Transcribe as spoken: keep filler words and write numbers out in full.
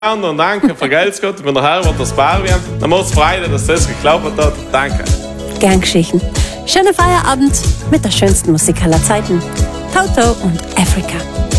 Und danke, vergelt's Gott, wenn der Herr wird das Paar werden. Dann muss Freude, dass das geglaubt hat. Danke. Gern geschehen. Schönen Feierabend mit der schönsten Musik aller Zeiten. Toto und Africa.